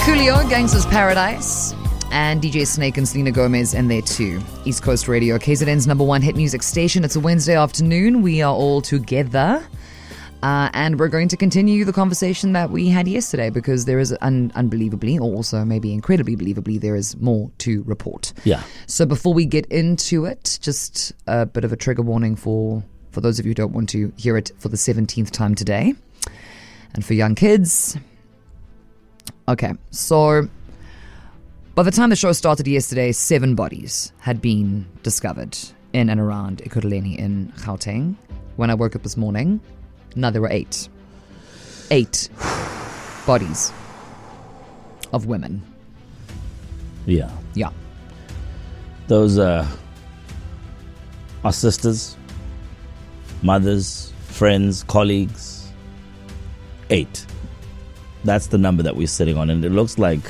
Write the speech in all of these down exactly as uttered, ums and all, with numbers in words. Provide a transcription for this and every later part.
Coolio, Gangsta's Paradise, and D J Snake and Selena Gomez in there too. East Coast Radio, K Z N's number one hit music station. It's a Wednesday afternoon. We are all together. Uh, and we're going to continue the conversation that we had yesterday because there is un- unbelievably, or also maybe incredibly believably, there is more to report. Yeah. So before we get into it, just a bit of a trigger warning for, for those of you who don't want to hear it for the seventeenth time today. And for young kids. Okay, so by the time the show started yesterday, seven bodies had been discovered in and around Ekurhuleni in Gauteng. When I woke up this morning, now there were eight. Eight bodies of women. Yeah. Yeah. Those uh, are sisters, mothers, friends, colleagues. Eight. That's the number that we're sitting on, and it looks like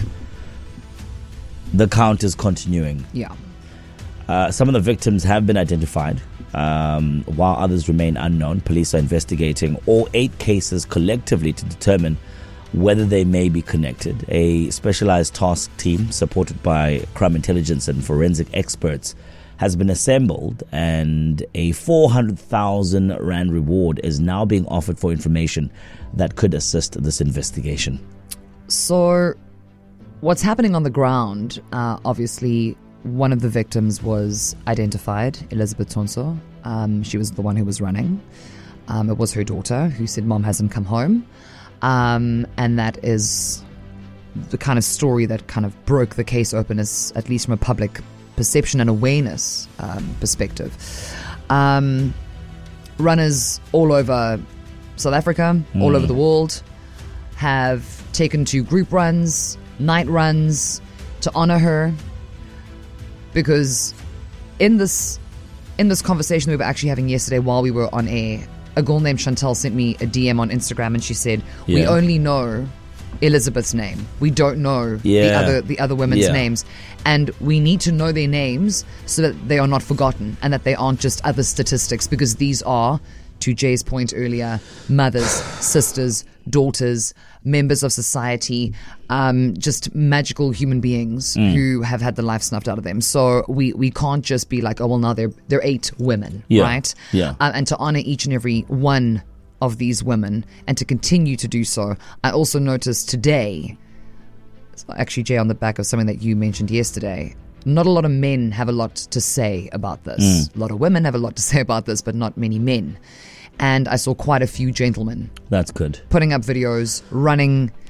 the count is continuing. Yeah. Uh, some of the victims have been identified, um, while others remain unknown. Police are investigating all eight cases collectively to determine whether they may be connected. A specialized task team supported by crime intelligence and forensic experts has been assembled, and a four hundred thousand rand reward is now being offered for information that could assist this investigation. So what's happening on the ground, uh, obviously, one of the victims was identified, Elizabeth Tonso. Um, she was the one who was running. Um, it was her daughter who said, Mom hasn't come home. Um, and that is the kind of story that kind of broke the case open, as at least from a public perception and awareness um, perspective. Um, runners all over South Africa, mm. all over the world, have taken to group runs, night runs, to honor her, because in this in this conversation we were actually having yesterday while we were on air, a girl named Chantal sent me a D M on Instagram, and she said, yeah. we only know Elizabeth's name. We don't know yeah. the other the other women's yeah. names, and we need to know their names so that they are not forgotten and that they aren't just other statistics, because these are, to Jay's point earlier, mothers, sisters, daughters, members of society, um, just magical human beings mm. who have had the life snuffed out of them. So we, we can't just be like, oh, well, now they're, they're eight women, yeah. right? Yeah. Uh, and to honor each and every one of these women and to continue to do so. I also noticed today, actually, Jay, on the back of something that you mentioned yesterday, not a lot of men have a lot to say about this. Mm. A lot of women have a lot to say about this, but not many men. And I saw quite a few gentlemen. That's good. Putting up videos, running